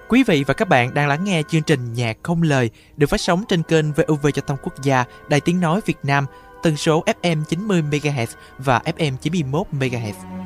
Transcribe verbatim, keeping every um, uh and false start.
Quý vị và các bạn đang lắng nghe chương trình Nhạc Không Lời được phát sóng trên kênh vê o vê Giao thông Quốc gia, Đài Tiếng Nói Việt Nam, tần số ép em chín mươi mê ga héc và ép em chín mươi mốt mê ga héc.